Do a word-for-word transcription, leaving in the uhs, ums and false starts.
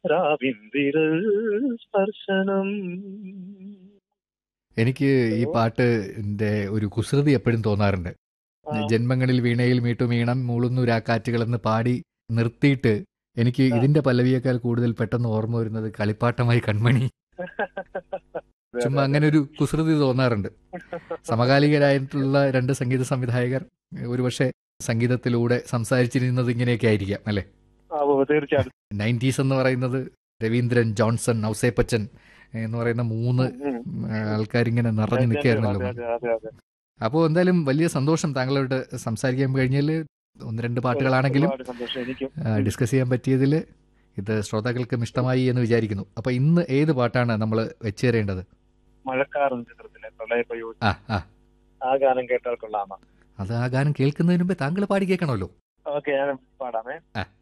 രാവിന്ദിര സ്പർശനം. എനിക്ക് ഈ പാട്ടിന്റെ ഒരു കുസൃതി എപ്പോഴും തോന്നാറുണ്ട്. ജന്മങ്ങളിൽ വീണയിൽ മീട്ടുമീണം മൂളുന്നു രാക്കാറ്റുകളെന്ന് പാടി നിർത്തിയിട്ട് എനിക്ക് ഇതിന്റെ പല്ലവിയേക്കാൾ കൂടുതൽ പെട്ടെന്ന് ഓർമ്മ വരുന്നത് കളിപ്പാട്ടമായി കൺമണി. ചുമ്മാ അങ്ങനെ ഒരു കുസൃതി തോന്നാറുണ്ട്. സമകാലികരായിട്ടുള്ള രണ്ട് സംഗീത സംവിധായകർ ഒരുപക്ഷെ സംഗീതത്തിലൂടെ സംസാരിച്ചിരുന്നത് ഇങ്ങനെയൊക്കെ ആയിരിക്കാം അല്ലെ? തീർച്ചയായും. നയൻറ്റീസ് എന്ന് പറയുന്നത് രവീന്ദ്രൻ, ജോൺസൺ, ഔസേപ്പച്ചൻ എന്ന് പറയുന്ന മൂന്ന് ആൾക്കാരിങ്ങനെ നിറഞ്ഞു നിൽക്കുകയായിരുന്നല്ലോ. അപ്പോൾ എന്തായാലും വലിയ സന്തോഷം താങ്കളോട് സംസാരിക്കാൻ കഴിഞ്ഞാൽ. ഒന്ന് രണ്ട് പാട്ടുകളാണെങ്കിലും ഡിസ്കസ് ചെയ്യാൻ പറ്റിയതിൽ ഇത് ശ്രോതാക്കൾക്കും ഇഷ്ടമായി എന്ന് വിചാരിക്കുന്നു. അപ്പൊ ഇന്ന് ഏത് പാട്ടാണ് നമ്മൾ വെച്ചു തരേണ്ടത്? മഴക്കാരൻ ചിത്രത്തിലെ പ്രളയപ്രയോഗം. ആ ആ ആ ഗാനം കേട്ടാൽ കൊള്ളാമോ? അത് ആ ഗാനം കേൾക്കുന്നതിന് മുമ്പേ താങ്കൾ പാടി കേൾക്കണമല്ലോ. ഓക്കെ, ഞാൻ പാടാമേ. ആ